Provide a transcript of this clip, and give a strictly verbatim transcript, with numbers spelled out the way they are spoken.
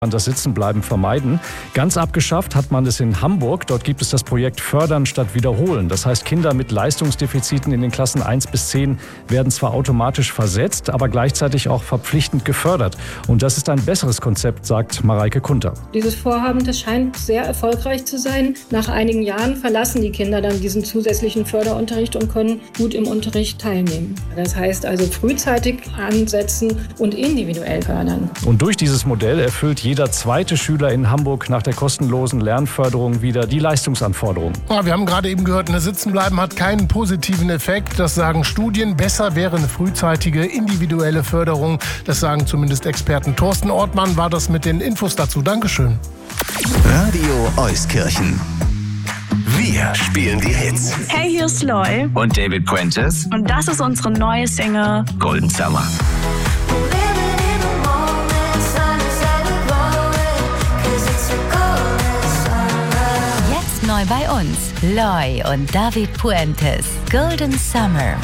Das Sitzenbleiben vermeiden. Ganz abgeschafft hat man es in Hamburg. Dort gibt es das Projekt Fördern statt Wiederholen. Das heißt, Kinder mit Leistungsdefiziten in den Klassen eins bis zehn werden zwar automatisch versetzt, aber gleichzeitig auch verpflichtend gefördert. Und das ist ein besseres Konzept, sagt Mareike Kunter. Dieses Vorhaben, das scheint sehr erfolgreich zu sein. Nach einigen Jahren verlassen die Kinder dann diesen zusätzlichen Förderunterricht und können gut im Unterricht teilnehmen. Das heißt also frühzeitig ansetzen und individuell fördern. Und durch dieses Modell erfüllt jeder zweite Schüler in Hamburg nach der kostenlosen Lernförderung wieder die Leistungsanforderungen. Ja, wir haben gerade eben gehört, eine Sitzenbleiben hat keinen positiven Effekt. Das sagen Studien. Besser wäre eine frühzeitige individuelle Förderung. Das sagen zumindest Experten. Thorsten Ortmann war das mit den Infos dazu. Dankeschön. Radio Euskirchen. Wir spielen die Hits. Hey, hier ist Loy. Und David Puentes. Und das ist unsere neue Single Golden Summer. Neu bei uns, Loy und David Puentes. Golden Summer.